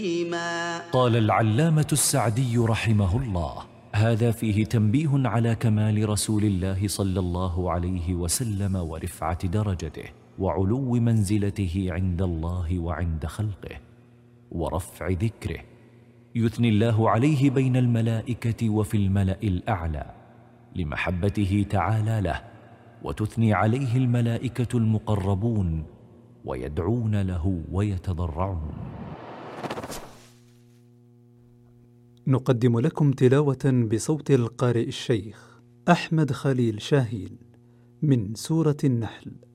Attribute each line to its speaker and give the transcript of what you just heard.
Speaker 1: قال العلامة السعدي رحمه الله: هذا فيه تنبيه على كمال رسول الله صلى الله عليه وسلم ورفعة درجته وعلو منزلته عند الله وعند خلقه ورفع ذكره، يثني الله عليه بين الملائكة وفي الملأ الأعلى لمحبته تعالى له، وتثني عليه الملائكة المقربون ويدعون له ويتضرعون.
Speaker 2: نقدم لكم تلاوة بصوت القارئ الشيخ أحمد خليل شاهين من سورة النحل.